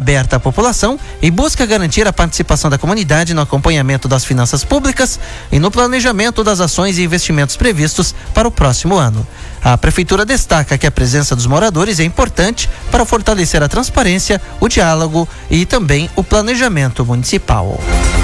aberta à população e busca garantir a participação da comunidade no acompanhamento das finanças públicas e no planejamento das ações e investimentos previstos para o próximo ano. A Prefeitura destaca que a presença dos moradores é importante para fortalecer a transparência, o diálogo e também o planejamento municipal.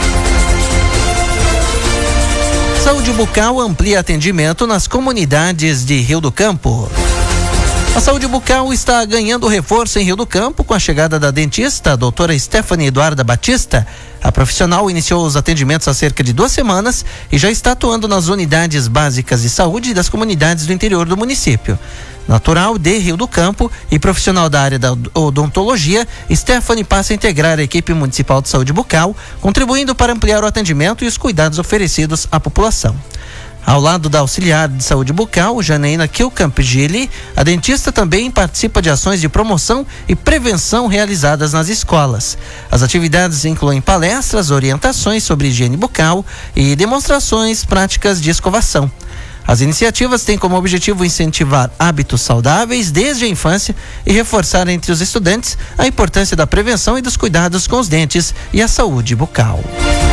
Saúde bucal amplia atendimento nas comunidades de Rio do Campo. A saúde bucal está ganhando reforço em Rio do Campo com a chegada da dentista, a doutora Stephanie Eduarda Batista. A profissional iniciou os atendimentos há cerca de 2 semanas e já está atuando nas unidades básicas de saúde das comunidades do interior do município. Natural de Rio do Campo e profissional da área da odontologia, Stephanie passa a integrar a equipe municipal de saúde bucal, contribuindo para ampliar o atendimento e os cuidados oferecidos à população. Ao lado da auxiliar de saúde bucal, Janaína Kilkamp-Gili, a dentista também participa de ações de promoção e prevenção realizadas nas escolas. As atividades incluem palestras, orientações sobre higiene bucal e demonstrações práticas de escovação. As iniciativas têm como objetivo incentivar hábitos saudáveis desde a infância e reforçar entre os estudantes a importância da prevenção e dos cuidados com os dentes e a saúde bucal.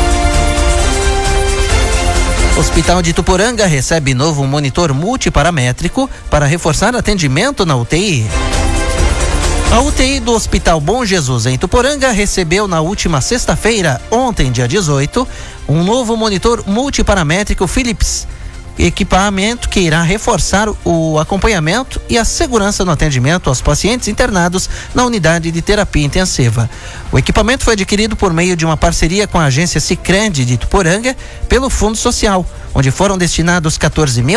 O Hospital de Ituporanga recebe novo monitor multiparamétrico para reforçar atendimento na UTI. A UTI do Hospital Bom Jesus em Ituporanga recebeu na última sexta-feira, ontem, dia 18, um novo monitor multiparamétrico Philips, equipamento que irá reforçar o acompanhamento e a segurança no atendimento aos pacientes internados na unidade de terapia intensiva. O equipamento foi adquirido por meio de uma parceria com a agência Sicredi de Ituporanga pelo Fundo Social, onde foram destinados R$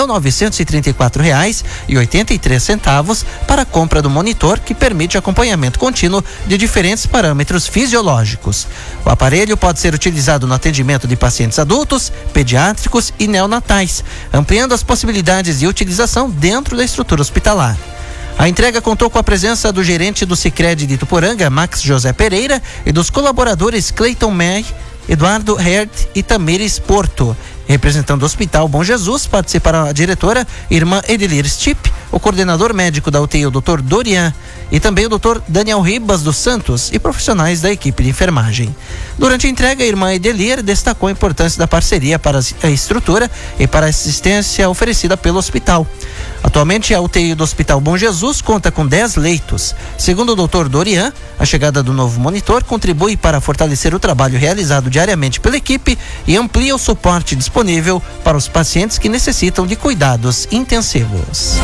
14.934,83 para a compra do monitor, que permite acompanhamento contínuo de diferentes parâmetros fisiológicos. O aparelho pode ser utilizado no atendimento de pacientes adultos, pediátricos e neonatais, ampliando as possibilidades de utilização dentro da estrutura hospitalar. A entrega contou com a presença do gerente do Sicredi de Ituporanga, Max José Pereira, e dos colaboradores Cleiton May, Eduardo Herd e Tamires Porto. Representando o Hospital Bom Jesus, participaram a diretora, irmã Edilir Stipp, o coordenador médico da UTI, o Dr. Dorian, e também o Dr. Daniel Ribas dos Santos e profissionais da equipe de enfermagem. Durante a entrega, a irmã Edilir destacou a importância da parceria para a estrutura e para a assistência oferecida pelo hospital. Atualmente, a UTI do Hospital Bom Jesus conta com 10 leitos. Segundo o Dr. Dorian, a chegada do novo monitor contribui para fortalecer o trabalho realizado diariamente pela equipe e amplia o suporte disponível para os pacientes que necessitam de cuidados intensivos.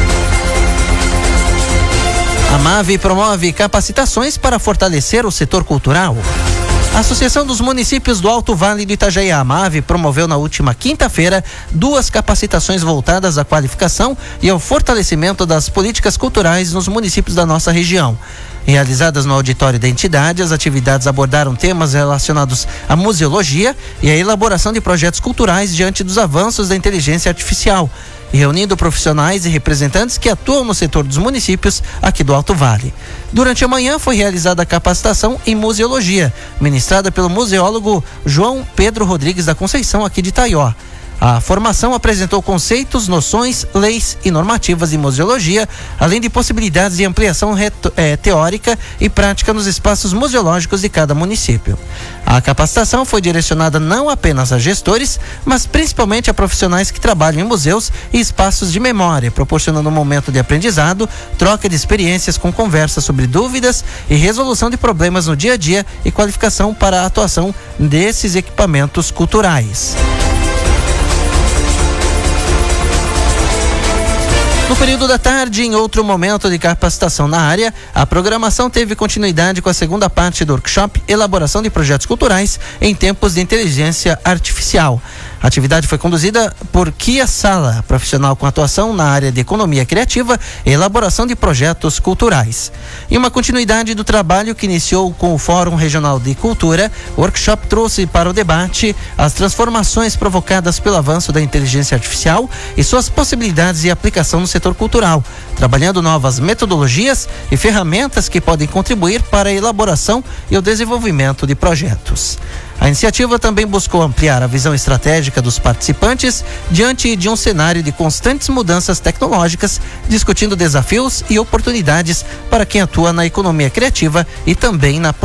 A MAVE promove capacitações para fortalecer o setor cultural. A Associação dos Municípios do Alto Vale do Itajaí, a MAVE, promoveu na última quinta-feira 2 capacitações voltadas à qualificação e ao fortalecimento das políticas culturais nos municípios da nossa região. Realizadas no auditório da entidade, as atividades abordaram temas relacionados à museologia e à elaboração de projetos culturais diante dos avanços da inteligência artificial, reunindo profissionais e representantes que atuam no setor dos municípios aqui do Alto Vale. Durante a manhã foi realizada a capacitação em museologia, ministrada pelo museólogo João Pedro Rodrigues da Conceição, aqui de Itaió. A formação apresentou conceitos, noções, leis e normativas de museologia, além de possibilidades de ampliação teórica e prática nos espaços museológicos de cada município. A capacitação foi direcionada não apenas a gestores, mas principalmente a profissionais que trabalham em museus e espaços de memória, proporcionando um momento de aprendizado, troca de experiências com conversas sobre dúvidas e resolução de problemas no dia a dia e qualificação para a atuação desses equipamentos culturais. No período da tarde, em outro momento de capacitação na área, a programação teve continuidade com a segunda parte do workshop Elaboração de Projetos Culturais em Tempos de Inteligência Artificial. A atividade foi conduzida por Kia Sala, profissional com atuação na área de economia criativa e elaboração de projetos culturais. Em uma continuidade do trabalho que iniciou com o Fórum Regional de Cultura, o workshop trouxe para o debate as transformações provocadas pelo avanço da inteligência artificial e suas possibilidades de aplicação no setor cultural, trabalhando novas metodologias e ferramentas que podem contribuir para a elaboração e o desenvolvimento de projetos. A iniciativa também buscou ampliar a visão estratégica dos participantes diante de um cenário de constantes mudanças tecnológicas, discutindo desafios e oportunidades para quem atua na economia criativa e também na